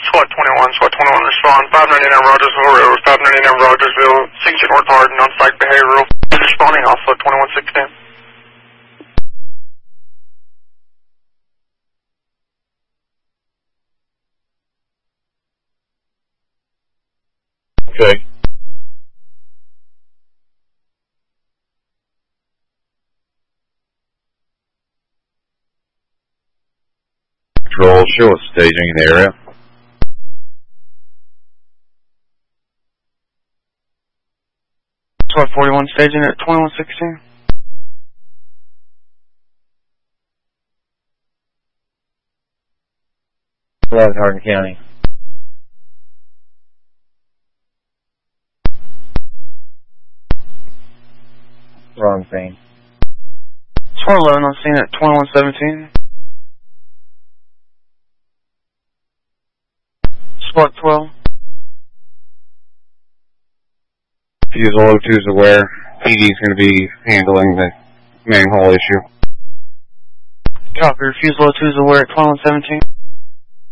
Squad 21 respond. 599 Rogersville Road, 599 Rogersville, 60 North Hardin, on-site behavioral. Responding also 2116. Okay. Control, show us staging in the area. Squad 41 staging at 2116. Hardin County. Wrong thing. Squad 11 on scene at 2117. Squad 12. Fusel 02 is aware. PD is going to be handling the manhole issue. Copy. Fusel 02 is aware at 2117.